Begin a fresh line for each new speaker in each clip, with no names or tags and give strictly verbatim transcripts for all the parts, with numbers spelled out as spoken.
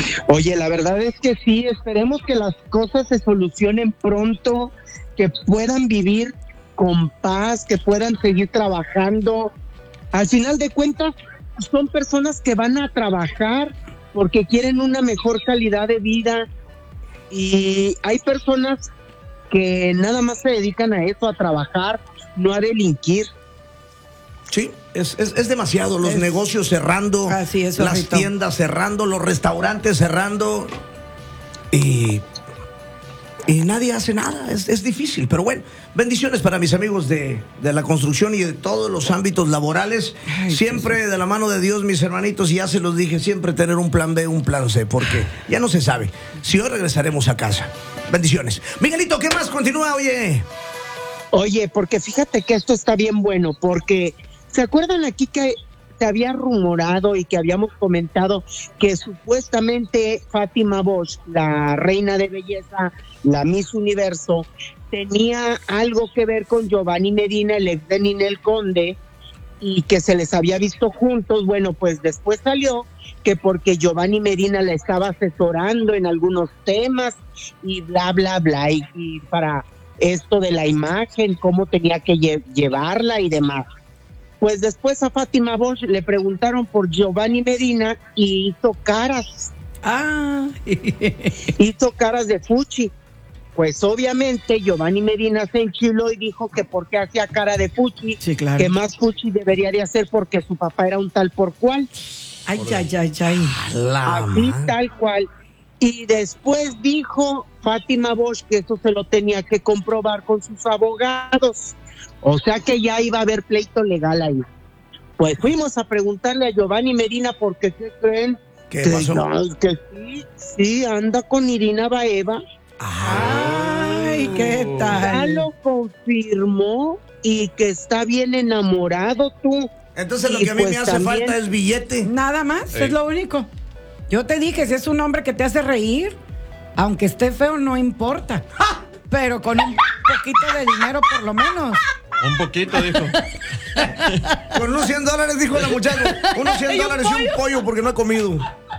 Oye, la verdad es que sí, esperemos que las cosas se solucionen pronto, que puedan vivir con paz, que puedan seguir trabajando. Al final de cuentas, son personas que van a trabajar porque quieren una mejor calidad de vida, y hay personas que nada más se dedican a eso, a trabajar, no a delinquir.
Sí, es, es, es demasiado, los es, negocios cerrando,
así es,
las
ahorita.
tiendas cerrando, los restaurantes cerrando, y, y nadie hace nada, es, es difícil, pero bueno, bendiciones para mis amigos de, de la construcción y de todos los ámbitos laborales. Ay, siempre sí, sí. De la mano de Dios, mis hermanitos, y ya se los dije, siempre tener un plan B, un plan C, porque ya no se sabe si hoy regresaremos a casa. Bendiciones. Miguelito, ¿qué más continúa, oye?
Oye, porque fíjate que esto está bien bueno, porque ¿se acuerdan aquí que se había rumorado y que habíamos comentado que supuestamente Fátima Bosch, la reina de belleza, la Miss Universo, tenía algo que ver con Giovanni Medina, el ex de Ninel Conde, y que se les había visto juntos? Bueno, pues después salió que porque Giovanni Medina la estaba asesorando en algunos temas y bla, bla, bla, y, y para esto de la imagen, cómo tenía que lle- llevarla y demás. Pues después a Fátima Bosch le preguntaron por Giovanni Medina y hizo caras.
Ah.
hizo caras de fuchi. Pues obviamente Giovanni Medina se enchiló y dijo que por qué hacía cara de fuchi,
sí, claro.
que más fuchi debería de hacer porque su papá era un tal por cual.
Ay, ay, ay, ay.
Así tal cual. Y después dijo Fátima Bosch que eso se lo tenía que comprobar con sus abogados. O sea que ya iba a haber pleito legal ahí. Pues fuimos a preguntarle a Giovanni Medina porque ¿qué creen?
¿Qué
que,
pasó?
no, que sí, sí, anda con Irina Baeva.
Ay, ¿qué tal?
Ya lo confirmó y que está bien enamorado tú.
Entonces lo
y
que a mí
pues
me hace
también,
falta es billete.
Nada más,
sí.
Es lo único. Yo te dije, si es un hombre que te hace reír, aunque esté feo, no importa. ¡Ja! Pero con un poquito de dinero por lo menos.
Un poquito, dijo.
Con unos cien dólares, dijo la muchacha. Unos cien dólares y un pollo porque no he comido.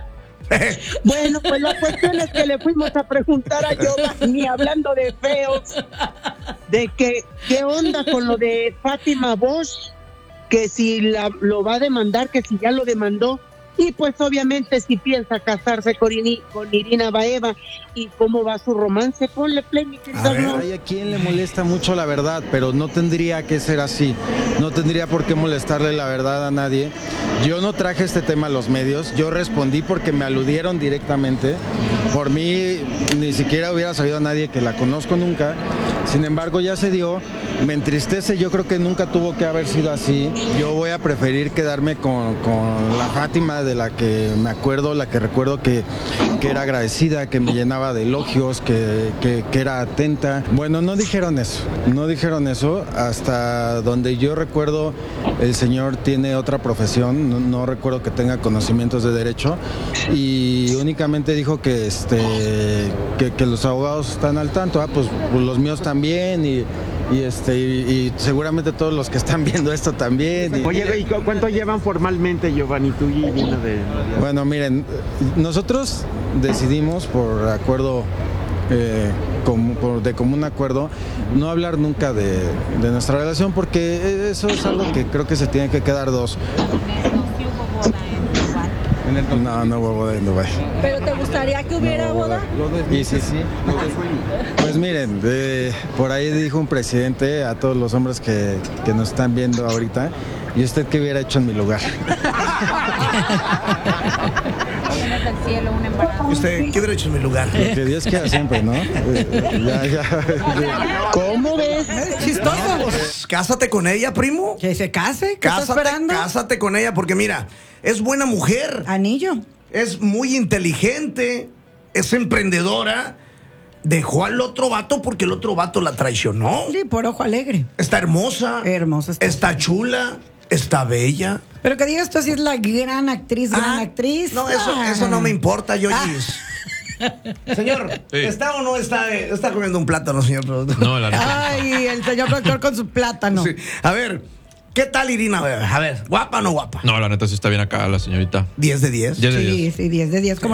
Bueno, pues la cuestión es que le fuimos a preguntar a Giovanni, hablando de feos, de que qué onda con lo de Fátima Bosch, que si la, lo va a demandar, que si ya lo demandó, y pues obviamente si piensa casarse con, Irini, con Irina Baeva, y cómo va su romance. Ponle play, mi querido.
Hay a quien le molesta mucho la verdad, pero no tendría que ser así. No tendría por qué molestarle la verdad a nadie. Yo no traje este tema a los medios, yo respondí porque me aludieron directamente. Por mí ni siquiera hubiera sabido a nadie, que la conozco nunca. Sin embargo, ya se dio. Me entristece, yo creo que nunca tuvo que haber sido así. Yo voy a preferir quedarme con, con la Fátima de la que me acuerdo, la que recuerdo que, que era agradecida, que me llenaba de elogios, que, que, que era atenta. Bueno, no dijeron eso, no dijeron eso. Hasta donde yo recuerdo, el señor tiene otra profesión, no, no recuerdo que tenga conocimientos de derecho, y únicamente dijo que, este, que, que los abogados están al tanto. Ah, pues, pues los míos también, y... Y este y, y seguramente todos los que están viendo esto también. Y,
Oye, ¿y cuánto llevan formalmente, Giovanni, tú y Irina de...?
Bueno, miren, nosotros decidimos por acuerdo, eh, com, por, de común acuerdo, no hablar nunca de, de nuestra relación, porque eso es algo que creo que se tiene que quedar dos. No, no hubo boda en Dubái.
¿Pero te gustaría que hubiera
no,
boda?
Y sí, sí. Pues miren, eh, por ahí dijo un presidente a todos los hombres que, que nos están viendo ahorita: ¿y usted qué hubiera hecho en mi lugar?
¿Usted qué hubiera hecho en mi lugar?
Lo que Dios quiera siempre, ¿no? Eh, ya, ya.
¿Cómo ves?
Chistoso.
Pues, cásate con ella, primo.
Que se case, ¿qué está
Cásate,
esperando?
cásate con ella, porque mira, es buena mujer.
Anillo.
Es muy inteligente, es emprendedora. Dejó al otro vato porque el otro vato la traicionó.
Sí, por ojo alegre.
Está hermosa.
Hermosa está.
Está chula. Está bella.
Pero que digas tú así, es la gran actriz, gran
Ah,
actriz.
No, eso,
Ah.
eso no me importa, Yoyis. Señor,
Sí.
¿está o no está, eh, está comiendo un plátano, señor productor?
No, la neta.
Ay, el señor doctor con su plátano.
Sí. A ver, ¿qué tal Irina? A ver, ¿guapa o no guapa?
No, la neta sí está bien acá la señorita.
diez de diez.
diez de
Sí,
diez.
sí, diez de diez. Como